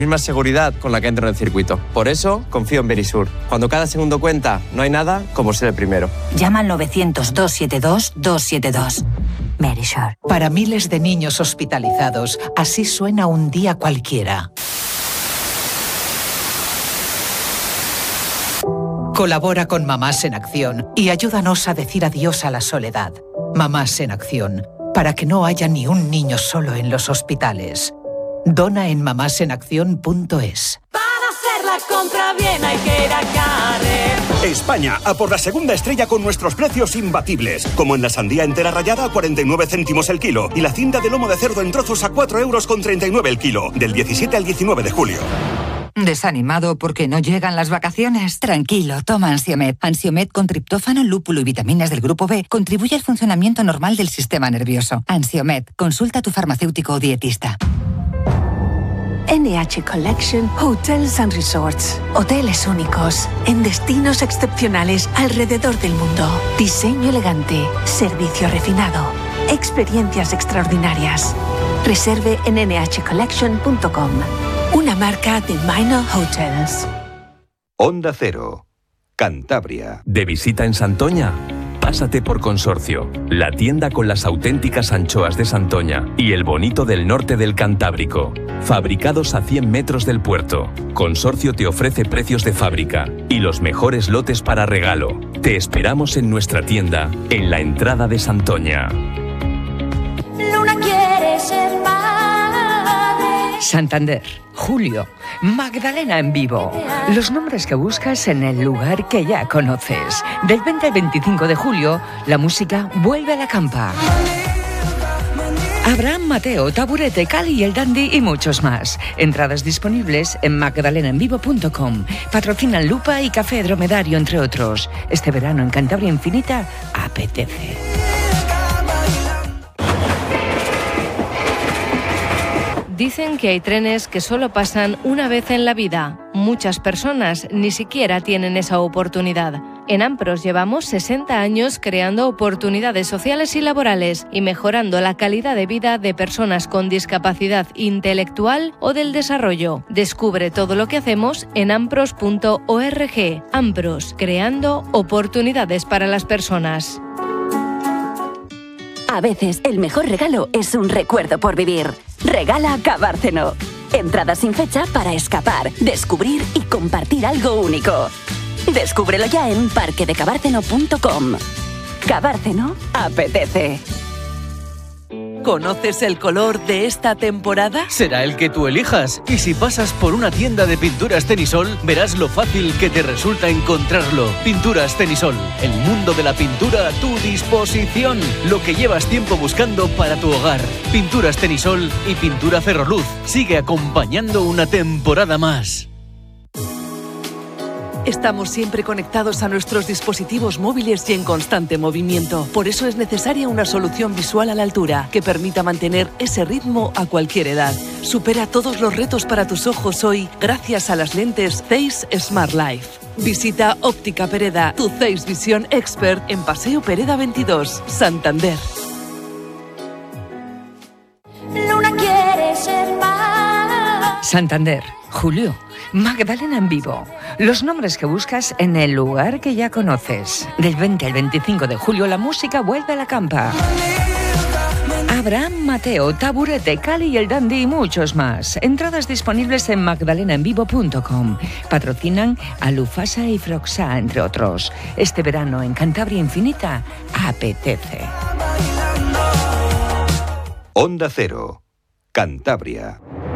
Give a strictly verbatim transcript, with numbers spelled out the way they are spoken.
Misma seguridad con la que entro en el circuito. Por eso confío en Verisur. Cuando cada segundo cuenta, no hay nada como ser el primero. Llama al novecientos, doscientos setenta y dos, doscientos setenta y dos. Verisur. Para miles de niños hospitalizados, así suena un día cualquiera. Colabora con Mamás en Acción y ayúdanos a decir adiós a la soledad. Mamás en Acción, para que no haya ni un niño solo en los hospitales. Dona en mamásenacción punto es. Para hacer la compra bien hay que ir a Carrer. España, a por la segunda estrella con nuestros precios imbatibles. Como en la sandía entera rallada a cuarenta y nueve céntimos el kilo y la cinta de lomo de cerdo en trozos a cuatro euros con treinta y nueve el kilo. Del diecisiete al diecinueve de julio. ¿Desanimado porque no llegan las vacaciones? Tranquilo, toma Ansiomed. Ansiomed con triptófano, lúpulo y vitaminas del grupo B contribuye al funcionamiento normal del sistema nervioso. Ansiomed, consulta a tu farmacéutico o dietista. N H Collection Hotels and Resorts. Hoteles únicos, en destinos excepcionales alrededor del mundo. Diseño elegante, servicio refinado, experiencias extraordinarias. Reserve en ene hache collection punto com. Una marca de Minor Hotels. Onda Cero, Cantabria. ¿De visita en Santoña? Pásate por Consorcio, la tienda con las auténticas anchoas de Santoña y el bonito del norte del Cantábrico. Fabricados a cien metros del puerto, Consorcio te ofrece precios de fábrica y los mejores lotes para regalo. Te esperamos en nuestra tienda, en la entrada de Santoña. Luna quiere ser madre. Santander, Julio, Magdalena en vivo. Los nombres que buscas en el lugar que ya conoces. Del veinte al veinticinco de julio, la música vuelve a la campa. Abraham Mateo, Taburete, Cali y el Dandy y muchos más. Entradas disponibles en magdalena en vivo punto com. Patrocinan Lupa y Café Dromedario, entre otros. Este verano en Cantabria Infinita apetece. Dicen que hay trenes que solo pasan una vez en la vida. Muchas personas ni siquiera tienen esa oportunidad. En Ampros llevamos sesenta años creando oportunidades sociales y laborales y mejorando la calidad de vida de personas con discapacidad intelectual o del desarrollo. Descubre todo lo que hacemos en ampros punto org. Ampros, creando oportunidades para las personas. A veces el mejor regalo es un recuerdo por vivir. Regala Cabárceno. Entrada sin fecha para escapar, descubrir y compartir algo único. Descúbrelo ya en parque de cabárceno punto com. Cabárceno apetece. ¿Conoces el color de esta temporada? Será el que tú elijas. Y si pasas por una tienda de pinturas Tenisol, verás lo fácil que te resulta encontrarlo. Pinturas Tenisol, el mundo de la pintura a tu disposición. Lo que llevas tiempo buscando para tu hogar. Pinturas Tenisol y Pintura Ferroluz. Sigue acompañando una temporada más. Estamos siempre conectados a nuestros dispositivos móviles y en constante movimiento. Por eso es necesaria una solución visual a la altura que permita mantener ese ritmo a cualquier edad. Supera todos los retos para tus ojos hoy gracias a las lentes Zeiss Smart Life. Visita Óptica Pereda, tu Zeiss Visión Expert en Paseo Pereda veintidós, Santander. Luna quiere ser madre. Santander, Julio, Magdalena en vivo. Los nombres que buscas en el lugar que ya conoces. Del veinte al veinticinco de julio la música vuelve a la campa. Abraham Mateo, Taburete, Cali y el Dandy y muchos más. Entradas disponibles en magdalena en vivo punto com. Patrocinan a Lufasa y Froxa, entre otros. Este verano en Cantabria Infinita apetece. Onda Cero, Cantabria.